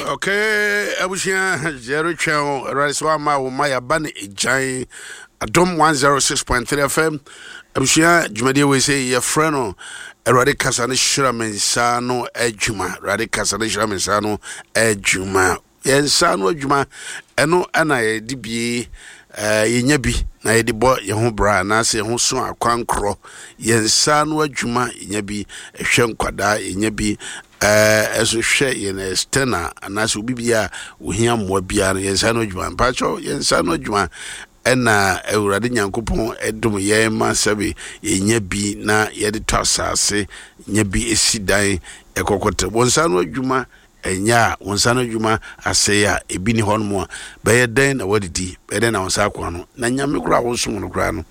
Okay, abusia Jerry Chow, Raiswama, Maya Bani, Jai, Adom 106.3 FM. Abusia, Jumadi, we say, your friend, Radicasani Shramensano, Ejuma, Radicasani Shramensano, Ejuma, Yensano Juma, Eno, and I DB, Yenyabi, Naidibo, Yahobra, Nasi, Hoso, Quancro, Yensano Juma, Yenyabi, Shankwada, Yenyabi. As we share in a stena, and as we be here, we hear more beer, Yensano Juan, Pacho, Yensano Juan, and Radian Coupon, Edum Yama Sabi, Yebi, na Yeditosa, say, Yebi is Sidai, a cocotte, Wonsano Juma, and ya, Wonsano Juma, I say, a bini hornmore, by a den, a waddy, by then I was Aquano, Nanyamikra was soon grano,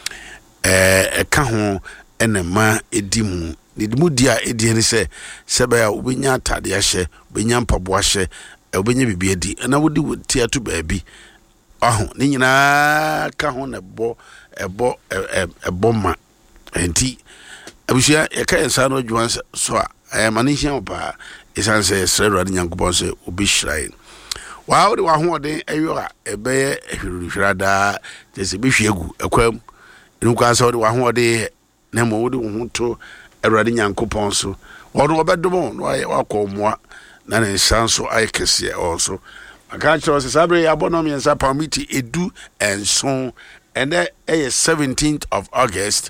a cajon, and a ma edimu. Nid mudia ediani se sebaya ubinya tadiashe binya mpaboashe ubinya bibiedi na wodi tia to baabi aho ni nyina ka ho na ebo ma enti abusia e ka ensa no dwan so a manihia opa isan se srero ade nyankopon se obi shirain wa wodi wa ho den ayo a ebe hwirada jese be hwiegu akwam nukwa so wodi wa ho de na mo wodi ho to Eradi Nyankopon so ono obedomo no aye wakomoa na ne nsanso aye kese also aka chiro se sabre abonom yensa permit edu enson and there 17th of August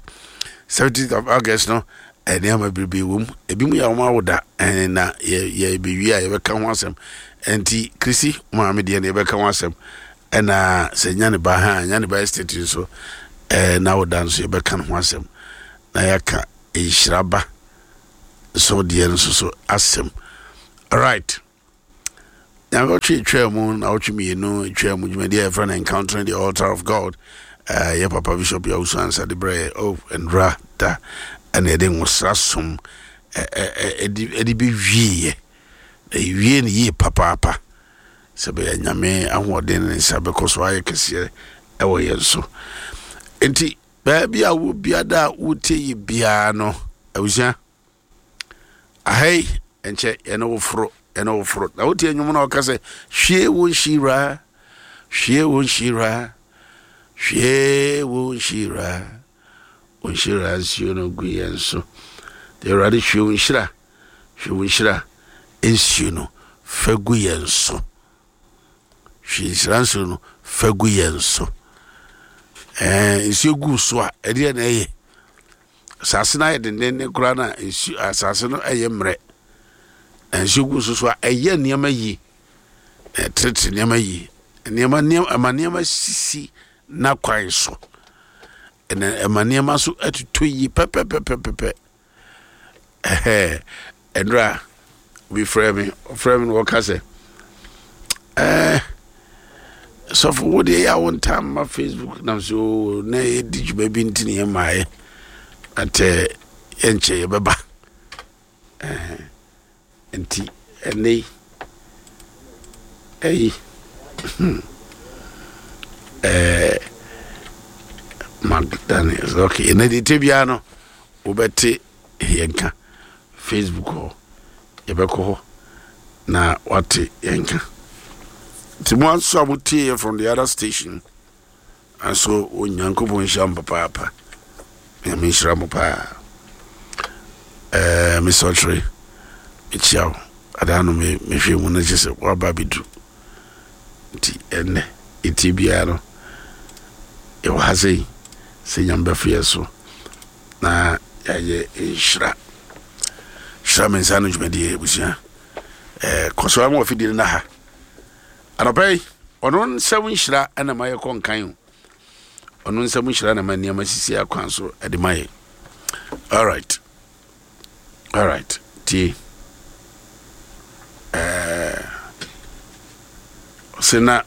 no ene ama bibi wum ebi mu ya woma woda na ye bewi a ye beka ho asem enti krisi maame de ne beka ho asem na se nyane ba ha nyane ba state so na woda nso ye beka ho asem na yaka Shraba so dear so asem. All right. Now go to Chairman, out me no Chairman, you may friend encountering the altar of God. Your Papa Bishop, you also answer the prayer of and rata and heading was some edibi ye papa. Sabe nyame ahoden and sabekos why kese ewo yenso. Enti baby a wo biada wote bia no awusia ahai enche ene wo fro na wote enwum na okase hwie wo shira sio no guyenso de radi hwie wo shira ensio no faguyenso hwie no faguyenso isi gu so a ede na eye asase na ede ne kura na isi asase no eye mre isi gu so a eye niam yi trete niam yi niam sisi na kwan so niam so atutu yi pepe endra we frame no kase so for what they are one time my Facebook now so na did you baby ntini my at enche baba enti ene Magdaniels okay na di tebiano obete yenka Facebook ho yebeko na wate yenka Timon sabuti from the other station, and so Unyankupon Sham Papa, Miss Ramopa, Miss Autry, Michel, I don't know me, if you want to just what Baby do. And Itibiano, it was a Sayam Baffiaso. Na Shram and Sandwich Media, which Coswamo if he didn't know. And obey on 7 shra and a maya con kind. On 7 shra and my near my CCR council at the Maya. All right. T. Sena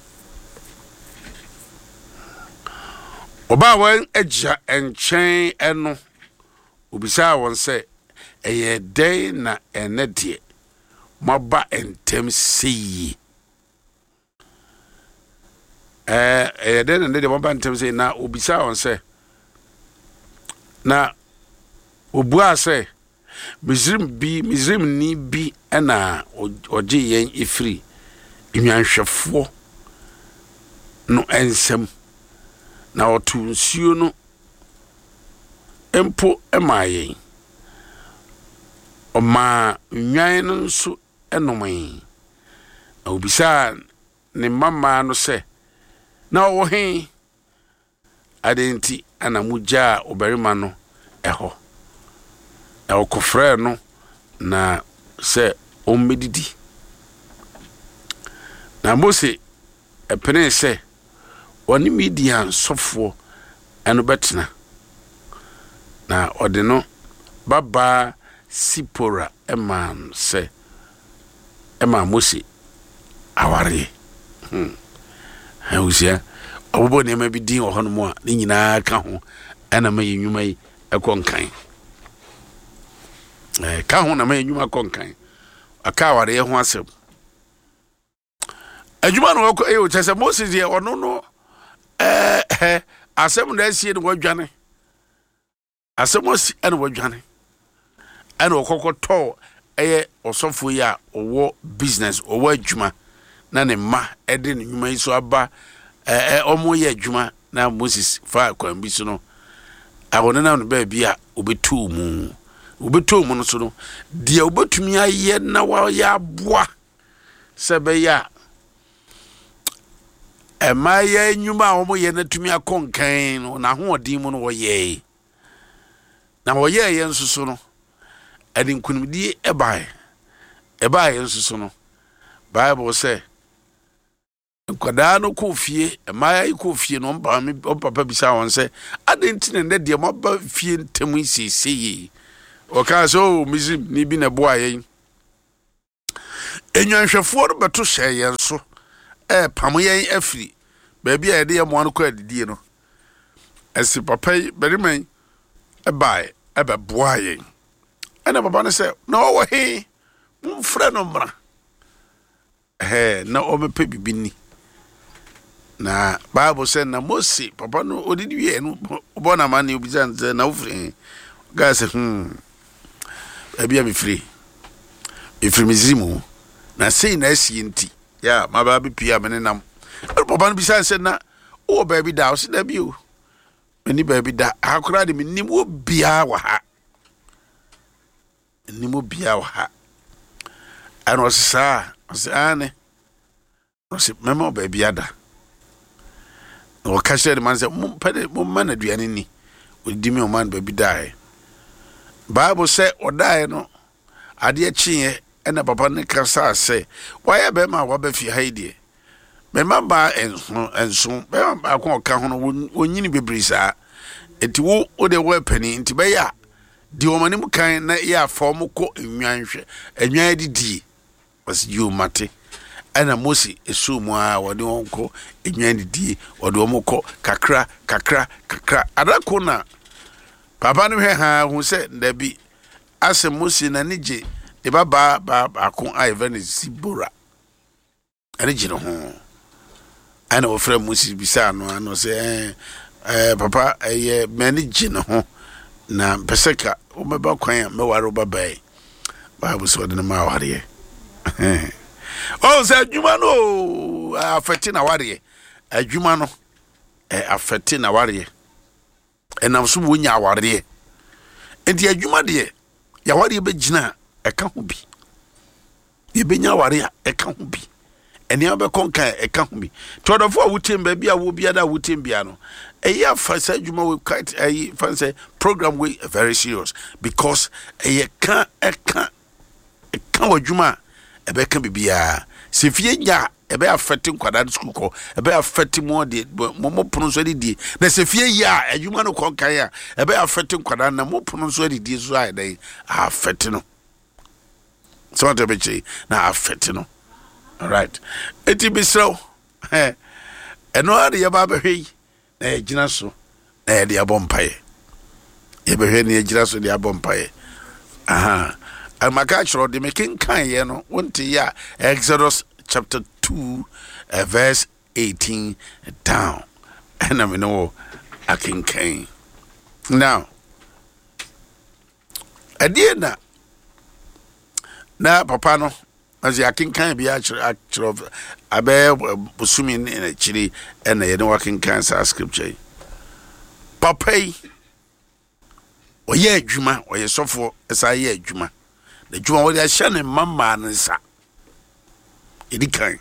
Oba wen eja and chain and no Ubisa won say a day na enedie Maba and tem see. Then and the mobile tem say na ubisa on say na ubua say Misrim ni bi ana oje yen efiri nwanhwefo no ensem na otu nsuo no empo emayen oma nwan no nso enomai na obisa ne mama no se na wo he adenti ana mugya obarima no eho e okofre no na se ommedidi na Mose epene se oni Midian sofo eno betena na ode no baba Sipora eman se ema Mose aware hausia obobo ne ma bi din ho no mo a ne nyina ka ho ana ma yenwuma yi ekonkan ka ho na ma yenwuma konkan aka aware ho asem adwuma no ko o chese Moses ye ono no asem na asie no wadwane asem osi ana wadwane ana okokoto osofo ya owo business owo adwuma na ne ma ede ne nwuma iso aba omo ye adwuma na Moses fa kwan bi so no awone na no ba bia obetu mu no so no dia obetumi aye na wa ya aboa sebe ya emaya nwuma omo ye na tumi akonkan no na ho odin mu no wo ye na wo ye ye nsusu no adi nkunimdi ebae nsusu no Bible say nkwada no kofie emaya kofie no papa bisa won say adenti ne de maba fie ntemu isisi o ka so Misrim ni bi na boa yen enwanhwefo no beto hye yen so pam yen afiri ba bia ye de ye mo an ko adidie no esi papa beriman ebae boa yen ena baba no say na wo he mfra no mra na o mepe bibini na Bible say na Mose papa no odidi wie no bona mani obizan say na ofre guys abia me free Misrim na sei na asienti ya maba bi pia me nenam papa no bisa say na o baby da o se da bi o meni baby da akura de menim wo bia wa ha nimo bia wa ha ano sa ane no se memo baby ada no kashe de man se mo man aduane ni odi mi o man baby die Bible say odae no ade achie ena papa ne kasa se why be ma wa ba fi haidie me ma ba enso be ma ko ka ho no wonyini bebrisa enti wo de wo pani enti be ya di o manim kan na ya form ko enwanhwe enwan didi was you mate ana Mose esumu a wode wonko enwan didi wode womko kakra adako na papa no hwe ha hu se ndabi ase Mose na nije e baba akon a even Sipora ane jino ho ana ofra Mose bisa no ano se papa mani jino ho na peseka o meba kwan me waro babai Bible so de ma ware o se adwuma no afeti na ware adwuma no afeti na ware enam so wonya ware enti adwuma de ya ware be gina eka ho bi ye benya ware eka ho bi eni abe konkan eka ho bi todofo wutem ba bia wo bia da wutem bia no eya fasa adwuma we quite fancy program we very serious because eya ka eka adwuma ebe ka bibia se fie nya ebe affect nkwada school ko ebe affect mo de mo pono so de na se fie ya adwuma no konkan ya ebe affect nkwada na mo pono so de so ai dai affect no so to be na affect no all right eti bisro eno ade ya ba behwe na ejina so na ye de abompaye ye behwe na ejina so de abompaye aha almaka chro de mekin kan ye no wonti ya Exodus chapter 2 verse 18 down and I know I can now Ediena na papa no as ya kinkan bi actually abe busumi in chiri and ye no working cancer scripture papa yi oye adwuma oye sofo esa ye adwuma the adwuma wo dey hye ne mama nsa edikan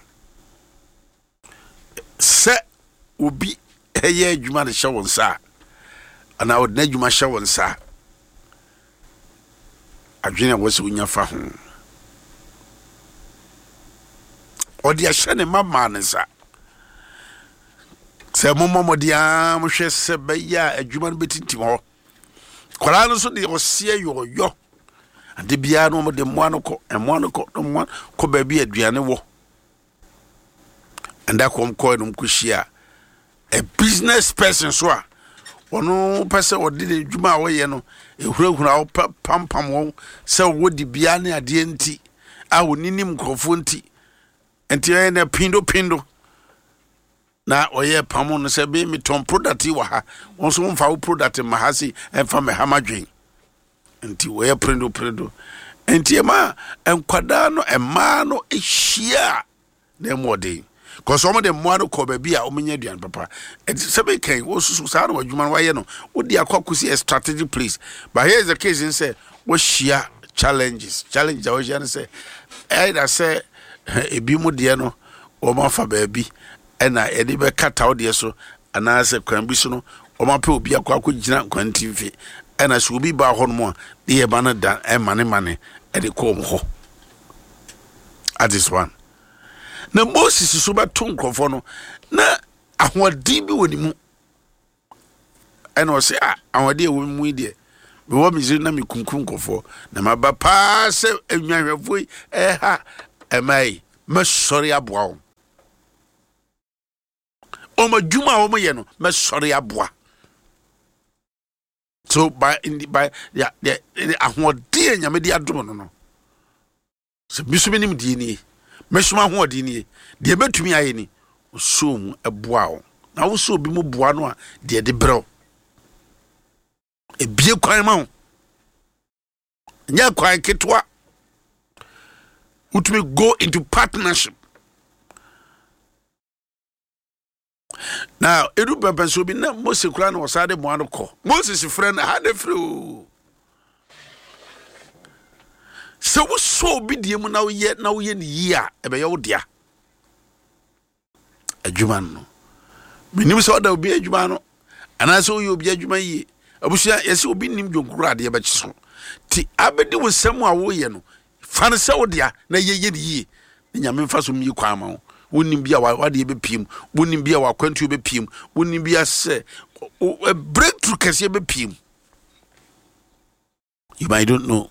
se obi eye adwuma de hye won sa ana odna adwuma hye won sa adwene wo se unya fa ho odi ahye ne mama nsa se momomodia mo hwe se be ya adwuma no betintim ho kwara no so de osie yoyo ade bia no mo de moano ko no ko ba bi aduane wo anda kom ko no mkuhia a business person so a ono pese odi de adwuma wo ye no ehurahura wo pampam wo se wo di bia ne ade nti a woninim krofo nti enti na pindo na oye pamo no se be mi ton product wa ha won so mfa wo product ma ha si emfa me ha madwen enti oye pindo enti ma enkwada no ema no ehia na mode cause omo de mo no ko ba bi a omenye aduan papa enti se be kan wo susu sa na wadwuma no waye no wo di akwakusi a strategic place but here is the case in say wo share challenge that we can say either say ebi mu de no o ma fa ba bi ena edi be kata wo de so ana se kwan bi so no o ma pe obi akwa gina kwanti mfi ena so obi ba ho no mo de ye ba na da e mane e de ko mo ho at this one na Moses so ba to nkrofo no na ahodi bi woni mu ena o se ahodi e wo mu de me wo mi na mi kunkum nkrofo na maba pa se enwanhwefo ha emai me sori aboa wo o ma djuma o mo ye no me sori aboa so by ahodi enyame di adom no se bisumi nim di ni me suma ahodi ni de betumi aye ni so mu aboa wo na wo so bi mu boa no a de brɛ ebie kwan ma wo nya kwan ketwa utumi go into partnership. Now, edu papa so bi na Moses kura na osade mo anoko. Moses friend had a free. So wo so bi die mu na wo ye ni yi a ebe ye wo dia. Adwuma no. Minim so da obi adwuma no. Ana so yo obi adwuma yi. Abusia yesi obi nim dwonkura ade ba chiso. Ti abedi wo sam a wo ye no. Fan se wo dia na ye yi. Nyame mfa so mi kwa ma wo. Wonim bia wa de be piem wonim bia wa kwantu be piem wonim bia se a breakthrough kase be piem. You might don't know.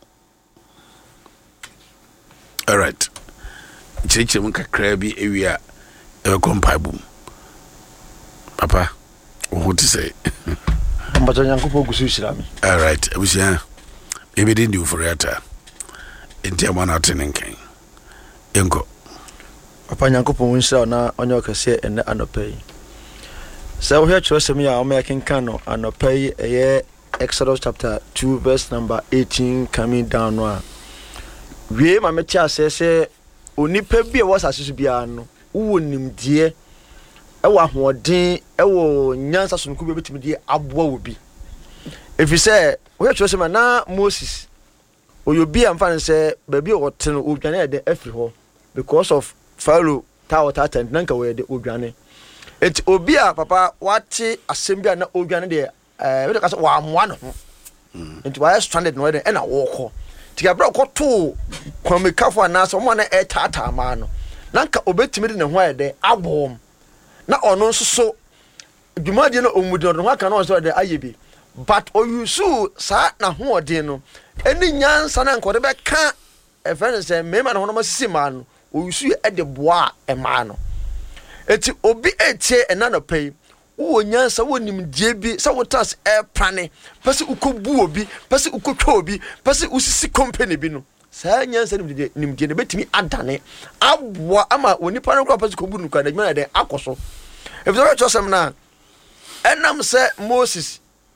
All right, cheche mun kakra bi ewia e kompa bum papa what to say mbato nyankopɔ gusu shira mi. All right, abusia ebe din du for yata enti amana tenenkan enko Papa nyankopɔ nshira na onye okase ene anopai sɛ wo hwɛ kyerɛsɛm ya o ma kenkan no anopai ɛyɛ Exodus chapter 2 verse number 18 coming down no a wie ma me tia sɛ onipa bi a wasase so bia no wo nimdie ɛwɔ ahoɔden ɛwɔ nyansa so nko bi betimi die aboa wo bi efisɛ wo hwɛ kyerɛsɛm na Moses oyobi amfa ne sɛ ba bi o te no odwane ede afiri hɔ because of Pharaoh tawata nanka we de odwane enti obi a papa wate asem bia na odwane de we de ka so wa amoa no enti wa stranded no de na wo kɔ tika bra kɔ to kwamekafo na so mo na e tata ma no nanka obetimi de ne ho ayede abom na ɔno nso so dwumadi na omudi no ho aka na so de ayebi but oyusu sa na ho ɔde no eni nyansa na nkɔ de be ka e friend say mema na ho no masisi ma no oyusu e de boa e ma no eti obi etie enana pay wo nyansa wo nimdie bi sa wo tas e prane pese ukobu obi pese ukotwa obi pese usisi company bi no sa nyansa nimdie ne betimi adane aboa ama onipa no kwa pese kobu nu kwa da dwuma de akoso e bi so chosem na enam se Moses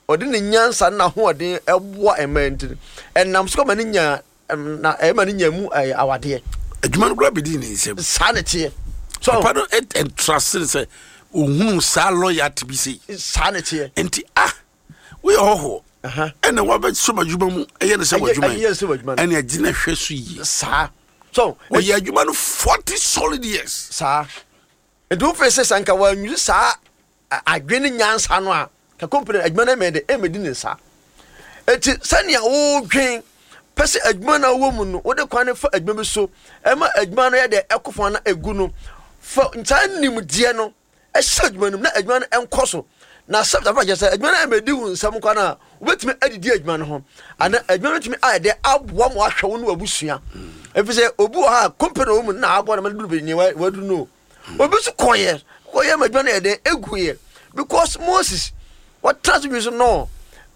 ɔde ne nyansa na hoɔden ɛboa ɛma nti ɛnam so kɔma ne nya na ɛma ne nya mu awadeɛ adwuma no kora bɛdi ne nsɛm saa ne teɛ so papa no entrust sɛ ohunu saa lawyer te bi sei saa ne teɛ enti woyɛ hɔhɔ ɛna wabɛsom adwuma mu ɛyɛ ne sɛ wadwuma ɛne agyina hwɛ so yie saa so ɔyɛ adwuma no 40 solid years saa ɛnti wofɛ sɛ sanka wanwiri saa adwene nyansa no a ka company adwuma no ɛmɛdi ne saa ɛnti sɛnea wodwen pɛ sɛ adwuma no wɔ mu no wode kwan fa adwuma bi so ɛma adwuma no yɛde ɛkofo no egu no fa ntaa nimdeɛ no ɛhyɛ adwuma no na adwuma no ɛnkɔ so na sɛbta fa kyɛ sɛ adwuma no ɛmɛdi wo nsɛm kwan a wobɛtumi adidi adwuma no ho ana adwuma no tumi ayɛ dɛ aboa ma wahwɛ wo no wabusua ɛfi sɛ obi wɔ ha company wɔ mu na aboa na maduru bɛni wadu no obi so kɔyɛ ma adwuma no yɛ dɛ ɛguyɛ because Moses wɔtena so bi so no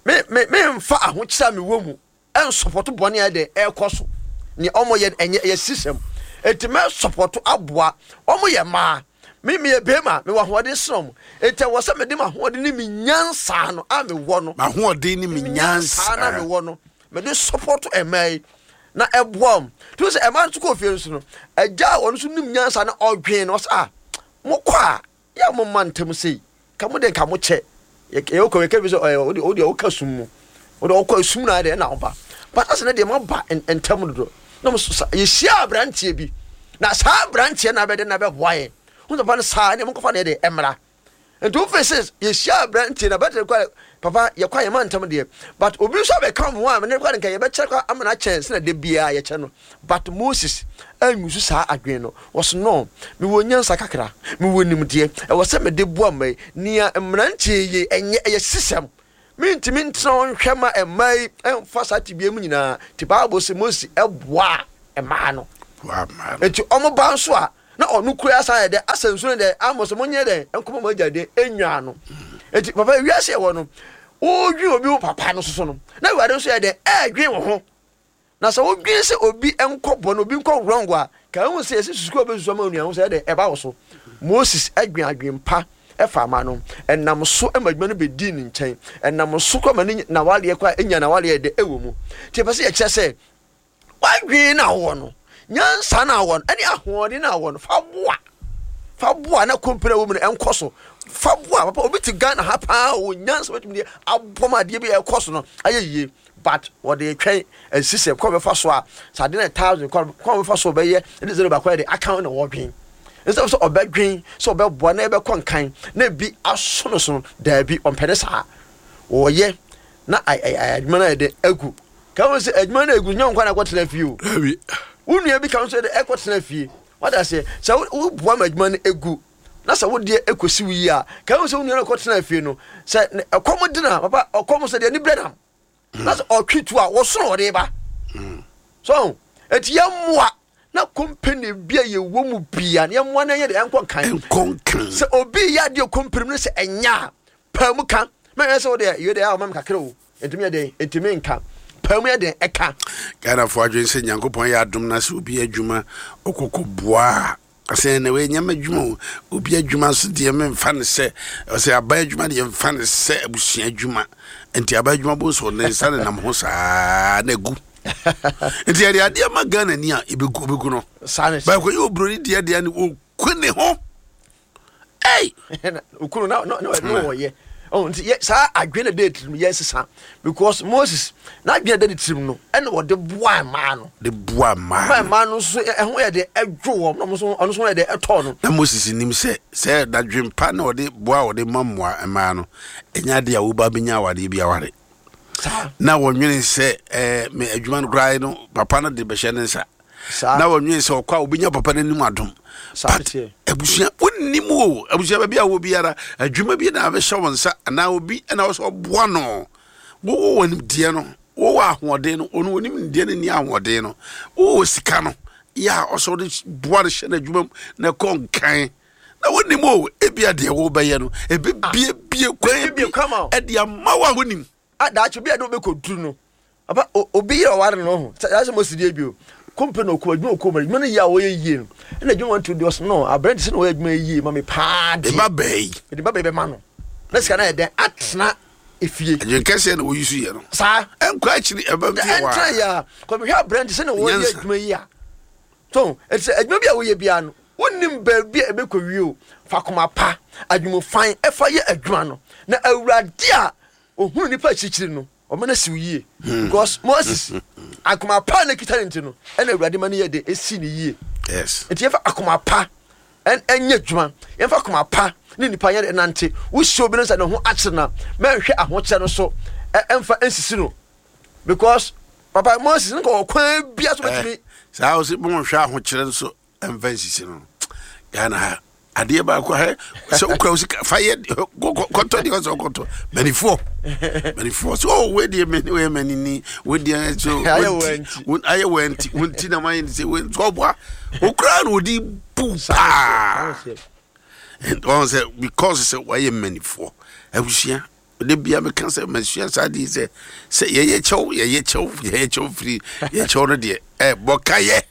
memfa ahokyerɛ a mewɔ mu ɛnsɔpɔto bɔne a ɛde ɛkɔ so ne ɔmo yɛ system enti mɛ sɔpɔto aboa ɔmo yɛ maa meyɛ bɛma mewɔ ahoɔden serɛ mo enti wɔ sɛ mede mahoɔden ne menyansaa no a mewɔ no mahoɔden ne menyansaa na mewɔ no mede sɔpɔto ɛma yi na ɛboa m tu sɛ ɛma no so kɔ fie no so no agya a ɔno so nim nyansaa na ɔdwen no ɔsɛ mokɔ a yɛ mo ma ntam sei ka mo de nka mo kyɛ yɛwokɔ yɛka bi sɛ wode woka sum mu wode wokɔ sum no ade ɛna woba but asɛ ne deɛ maba ntam dodo na yɛhyia aberanteɛ bi na saa aberanteɛ na bɛde na bɛboa yɛ wosɛpa no saa ne mokɔfa ne yɛde ɛmmra nti wofɛ sɛ yɛhyia aberanteɛ na bɛtere kɔ papa yɛkɔ yɛma ntam deɛ but obi nso abɛka mo a mene kɔ ne nka yɛbɛkyerɛ kɔ amana kyɛn sɛ na de biara yɛkyɛ no but Moses anwusu saa adwene no wɔso no mewɔ nyansa kakra mewɔ nimdeɛ ɛwɔ sɛ mede boa ma nea mmeranteɛ yi ɛyɛ system mentimi ntena nhwɛ ma ɛma yi ɛmfa saa tebea mu nyinaa nti Bible sɛ Moses ɛboa ɛmaa no enti ɔmo ba nso a na ɔno kura asa yɛ dɛ asansu no dɛ amos mo nyɛ dɛ nkɔmɔ mo agya de enwa no enti papa wiase ɛwɔ no wodwi obi wo papa no so no na wiade nso yɛ dɛ ɛdwen wo ho na sɛ wodwen sɛ obi ɛnkɔ bɔ no obi nkɔ wrong a ka hu sɛ yɛsɛ susuko obi susu ma onua ho sɛ yɛ dɛ ɛba wo so Moses adwen pa ɛfa ma no ɛnam so ɛmadwuma no bɛdi ne nkyɛn ɛnam so kɔma ne na waleɛ kɔ enya na waleɛ de ɛwɔ mu tie pɛ sɛ yɛkyerɛ sɛ wadwen na wɔ no nyansa na wɔ no ɛne ahoɔden na wɔ no fa boa na kompere wɔ mu no ɛnkɔ so fa boa papa obi te Ghana ha paa o nyansa bɛtumi de abɔm adeɛ bi ɛkɔ so no ayɛ yie but wɔde twɛn asisɛ kɔ bɛfa so a sade na 1000 kɔ bɛfa so bɛyɛ ɛde zero ba kɔ de account na wɔdwen nso so ɔbɛdwen so ɔbɛboa na ɛbɛkɔ nkan na bi aso no so daabi ɔmpɛde saa wɔyɛ na adwuma na ɛde agu ka wɔn sɛ adwuma na agu nyɛ nkwa na kɔtena fie o wonua bi ka wɔn sɛ de ɛkɔtena fie wada sɛ wo boa ma adwuma no agu na sɛ wo de ekosi wi a ka wɔn sɛ wonua na kɔtena fie no sɛ ɛkɔm dina papa ɔkɔm sɛ de ni bredam na sɛ ɔtwitu a wɔsono ɔde ba so eti yɛmmoa na company bia ye wo mu bia ne mo na ye de enkon kan se obi ya de company no se enya pa mu kan me se wo de ye de a mam kakra o entimi de entimi nka pa mu ye de eka kana fo adwen se Nyankopon ya adom na se obi adwuma okoko boa ase na we nyama adwuma obi adwuma so de me mfa ne se ase aba adwuma de mfa ne se abusua adwuma enti aba adwuma bo so ne nsa ne nam ho saa na gu enti ya ade ma Ghana ni a ebegu no ba ko yo broni de ade ani o kwene ho ukuru no ye nti sa adwene de trim yes sa because Moses na adwene de trim no ene wo de boa ma no no so ehun ye de adwo wo no so ono so ye de eto no na Moses nim se da dwempa na wo de boa wo de mammoa ma no enya de a wo ba benya wade bia ware na wonwene se me adwuma no grai no papa no de behye ne nsa na wonwene se okwa obinya papa no nim adom abusia wonnim o abusia bia wo biara adwuma bi na abehye wonsa na obi na wo so boa no wo wonim die no wo ahoɔden no ono wonim die no ni ahoɔden no wo sika no ya also de boa de hye na adwuma na konkan na wonim o ebia de wo bɛyɛ no ebe bie kwan e de amawa wonim da cho bia do be koduru no aba obi yɛ ware no ho ya se Mosidi bio company okɔ adwuma okɔ ma no ya wo yɛ yie no na adwuma want to do no abrand se no wo adwuma yie ma me pa de ba bɛyi be ma no na sika na yɛ den atena efie adwen kɛse na woyi so yɛ no saa ɛnkɔ akyiri ɛbɛm fie wa ɛntra ya kɔmehwɛ brand sɛ na wɔyɛ adwuma yi a so ɛsɛ adwuma bi a wɔyɛ bia no wonnim baabi a ɛbɛkɔ wie o fa koma pa adwuma fan ɛfa yɛ adwuma no na awurade a ohunu nipa akyirikyiri no ɔmana siw yie because Moses akoma pa na kita nti no ɛna awurade ma no yɛ de esi ne yie yes nti yɛfa akoma pa ɛnyɛ adwuma yɛfa akoma pa ne nipa yɛ nante wo hyɛ obi no sɛ ne ho akyere na mɛhwɛ ahokyɛ no so ɛmfa nsisi no because papa Moses nko ɔkwan bia so betumi saa wo se bo hwɛ ahokyere nso ɛmfa nsisi no Ghana adeɛ ba ko ha sɛ ukra usika fa yɛ kɔtɔ de so kɔtɔ manifo so we de manini we de so aye wenti na man say we so boa ukra no di pupa and on say because say why manifo abusia de bia me kan say masua sa di say ye chew free ye chew no de bokaye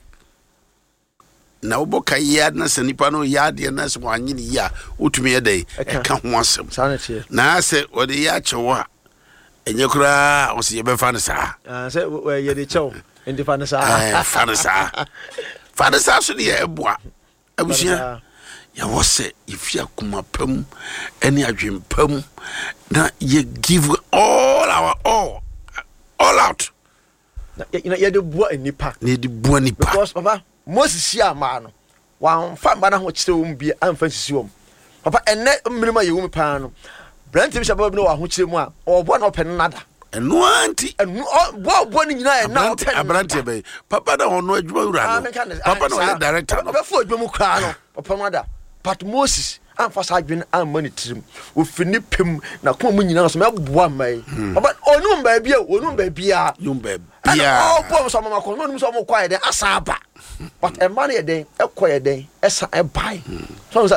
na oboka ya na sanipa no ya de na se wanyi ni ya otumi ye dai eka ho asem na se ode ya chewo a enye kura o se ye be fa ne sa se ye de chewo indi fa ne sa fa ne sa so de ye eboa abusia ya wo se ifia kuma pam ene adwen pam na ye give all out na ye de boa nipa because papa Moses ya ma no wan fa ba na ho kyerɛ wo bi amfa sisi wo papa enne mmirima ye wo pa no brand bi shabab no wa ho kyerɛ mu a ɔbɔ na ɔpɛ nada eno anti bo ni nyina ɛ na ɔpɛ abrante be papa na ɔno adwuma wura no papa na ɔyɛ director no bɛfo adwuma mu kra no ɔpɛ nada but Moses amfa sa adwene amani tirim ofini pem na ko mu nyina so mɛboa mai papa onum ba bia ɔbɔ so mama ko onum so mo kwae de asaba but e man ye den e koye den e sa e bai so